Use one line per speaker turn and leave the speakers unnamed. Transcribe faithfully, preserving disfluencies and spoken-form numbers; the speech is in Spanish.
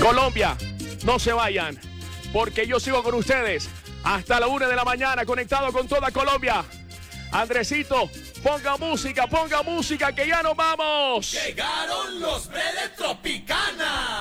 Colombia, no se vayan, porque yo sigo con ustedes hasta la una de la mañana, conectado con toda Colombia. Andresito, ponga música, ponga música, que ya nos vamos.
Llegaron los Bredes Tropicana.